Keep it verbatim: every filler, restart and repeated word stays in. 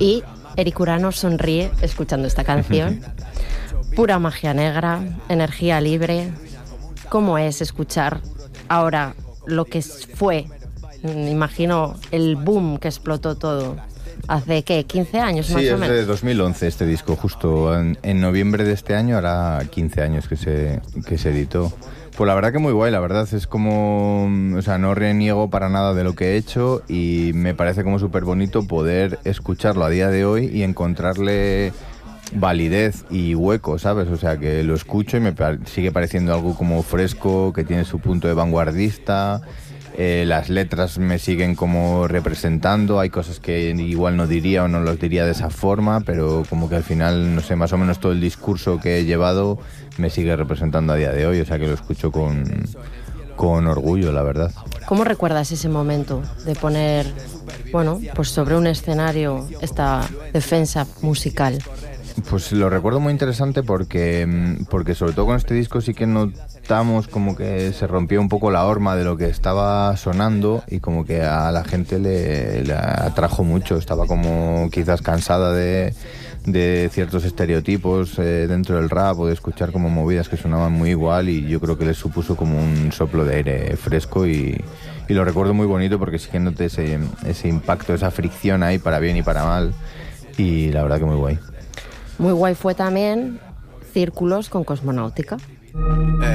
Y Eric Urano sonríe escuchando esta canción. Pura magia negra, energía libre. ¿Cómo es escuchar ahora lo que fue, imagino, el boom que explotó todo? ¿Hace qué? ¿quince años más sí, o menos? Sí, es de dos mil once este disco, justo en, en noviembre de este año hará quince años que se, que se editó. Pues la verdad que muy guay, la verdad es como, o sea, no reniego para nada de lo que he hecho y me parece como súper bonito poder escucharlo a día de hoy y encontrarle validez y hueco, ¿sabes? O sea, que lo escucho y me sigue pareciendo algo como fresco, que tiene su punto de vanguardista. Eh, las letras me siguen como representando, hay cosas que igual no diría o no los diría de esa forma, pero como que al final, no sé, más o menos todo el discurso que he llevado me sigue representando a día de hoy, o sea que lo escucho con, con orgullo, la verdad. ¿Cómo recuerdas ese momento de poner, bueno, pues sobre un escenario esta defensa musical? Pues lo recuerdo muy interesante porque, porque sobre todo con este disco sí que notamos como que se rompió un poco la horma de lo que estaba sonando y como que a la gente le, le atrajo mucho, estaba como quizás cansada de, de ciertos estereotipos eh, dentro del rap o de escuchar como movidas que sonaban muy igual y yo creo que les supuso como un soplo de aire fresco y, y lo recuerdo muy bonito porque sí que noté ese, ese impacto, esa fricción ahí para bien y para mal y la verdad que muy guay. Muy guay fue también Círculos con Cosmonáutica.